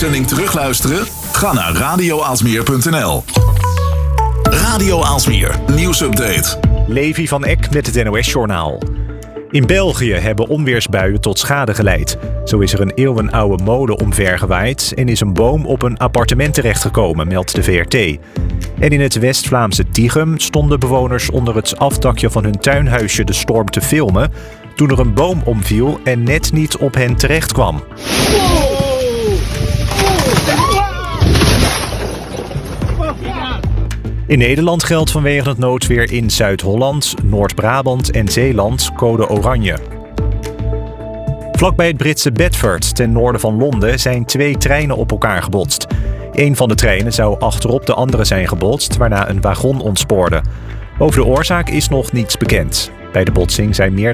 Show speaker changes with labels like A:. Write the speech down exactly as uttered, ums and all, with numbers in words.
A: uitzending terugluisteren? Ga naar radio aalsmeer punt n l. Radio Aalsmeer, nieuwsupdate.
B: Levi van Eck met het N O S-journaal. In België hebben onweersbuien tot schade geleid. Zo is er een eeuwenoude molen omvergewaaid en is een boom op een appartement terechtgekomen, meldt de V R T. En in het West-Vlaamse Tichem stonden bewoners onder het afdakje van hun tuinhuisje de storm te filmen toen er een boom omviel en net niet op hen terecht kwam. In Nederland geldt vanwege het noodweer in Zuid-Holland, Noord-Brabant en Zeeland code oranje. Vlakbij het Britse Bedford, ten noorden van Londen, zijn twee treinen op elkaar gebotst. Een van de treinen zou achterop de andere zijn gebotst, waarna een wagon ontspoorde. Over de oorzaak is nog niets bekend. Bij de botsing zijn meer